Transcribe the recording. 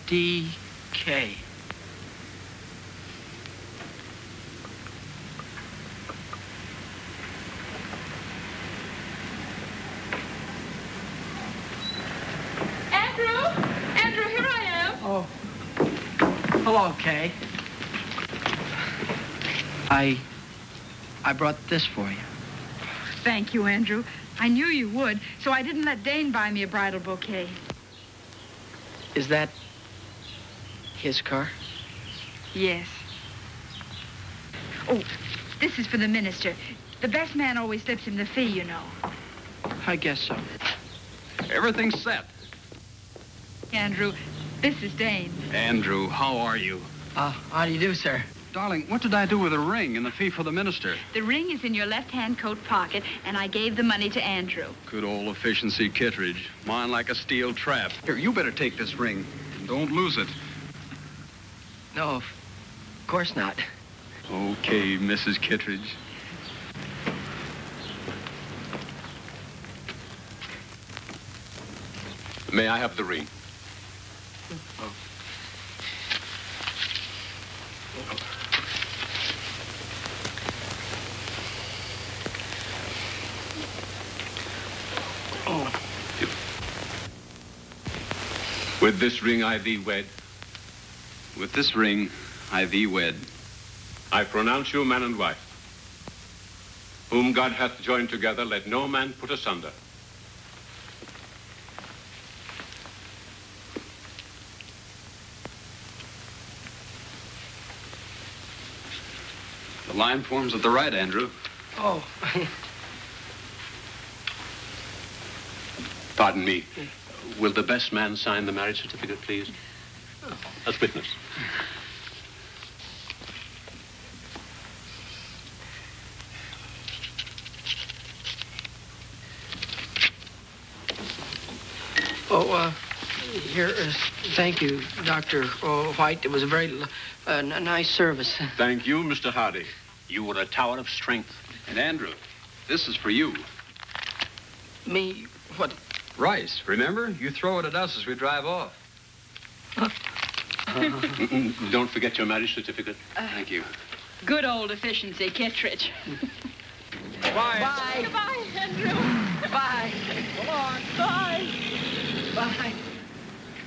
D.K. Andrew, here I am. Oh. Hello, Kay. I brought this for you. Thank you, Andrew. I knew you would, so I didn't let Dane buy me a bridal bouquet. Is that his car? Yes. Oh, this is for the minister. The best man always slips him the fee, you know. I guess so. Everything's set. Andrew, this is Dane. Andrew, how are you? How do you do, sir? Darling, what did I do with the ring and the fee for the minister? The ring is in your left-hand coat pocket, and I gave the money to Andrew. Good old efficiency Kittredge. Mine like a steel trap. Here, you better take this ring. And don't lose it. No, of course not. Okay, Mrs. Kittredge. May I have the ring? With this ring I thee wed. With this ring, I thee wed. I pronounce you man and wife. Whom God hath joined together, let no man put asunder. The line forms at the right, Andrew. Oh. Pardon me. Will the best man sign the marriage certificate, please? As witness. Here is, thank you, Dr. White. It was a very nice service. Thank you, Mr. Hardy. You were a tower of strength. And Andrew, this is for you. Me? What? Rice, remember? You throw it at us as we drive off. Don't forget your marriage certificate. Thank you. Good old efficiency, Kittredge. Bye. Bye. Goodbye, Andrew. Bye. Come on. Bye. Bye.